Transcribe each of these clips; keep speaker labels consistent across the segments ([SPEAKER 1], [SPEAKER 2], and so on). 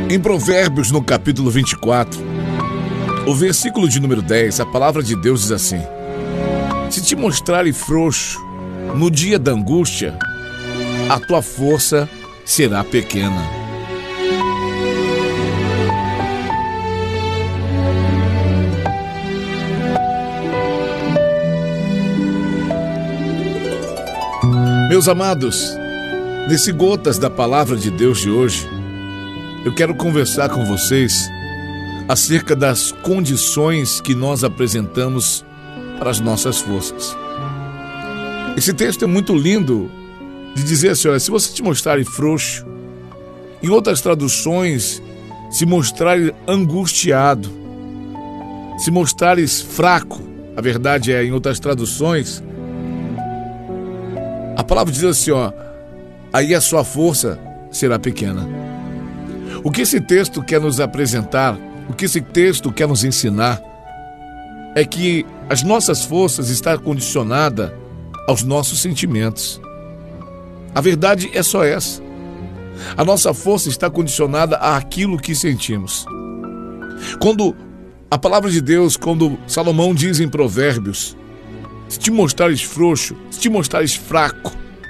[SPEAKER 1] Em Provérbios, no capítulo 24, o versículo de número 10, a palavra de Deus diz assim: se te mostrares frouxo no dia da angústia, a tua força será pequena. Meus amados, nesse Gotas da Palavra de Deus de hoje, eu quero conversar com vocês acerca das condições que nós apresentamos para as nossas forças. Esse texto é muito lindo de dizer assim: olha, se você te mostrar frouxo, em outras traduções, se mostrar angustiado, se mostrares fraco, a verdade é, em outras traduções, a palavra diz assim, aí a sua força será pequena. O que esse texto quer nos apresentar, o que esse texto quer nos ensinar, é que as nossas forças estão condicionadas aos nossos sentimentos. A verdade é só essa. A nossa força está condicionada àquilo que sentimos. Quando a palavra de Deus, quando Salomão diz em Provérbios, se te mostrares frouxo, se te mostrares fraco,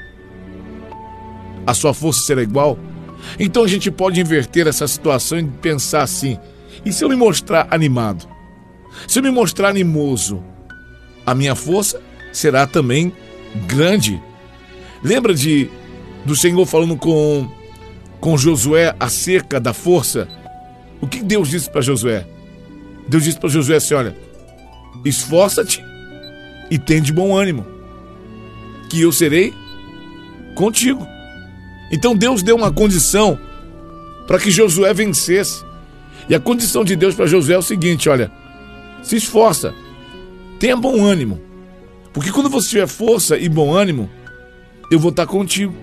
[SPEAKER 1] a sua força será igual. Então a gente pode inverter essa situação e pensar assim: e se eu me mostrar animado? Se eu me mostrar animoso, a minha força será também grande. Lembra do Senhor falando com Josué acerca da força? O que Deus disse para Josué? Deus disse para Josué assim: olha, esforça-te e tem de bom ânimo, que eu serei contigo. Então Deus deu uma condição para que Josué vencesse. E a condição de Deus para Josué é o seguinte: olha, se esforça, tenha bom ânimo, porque quando você tiver força e bom ânimo, eu vou estar contigo.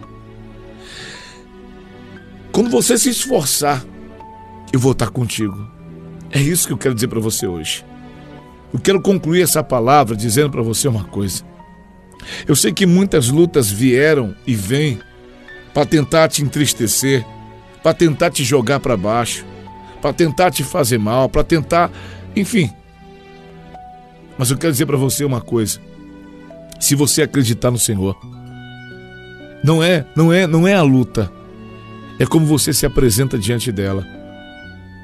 [SPEAKER 1] Quando você se esforçar, eu vou estar contigo. É isso que eu quero dizer para você hoje. Eu quero concluir essa palavra dizendo para você uma coisa. Eu sei que muitas lutas vieram e vêm para tentar te entristecer, para tentar te jogar para baixo, para tentar te fazer mal, para tentar, enfim. Mas eu quero dizer para você uma coisa: se você acreditar no Senhor, não é a luta, é como você se apresenta diante dela.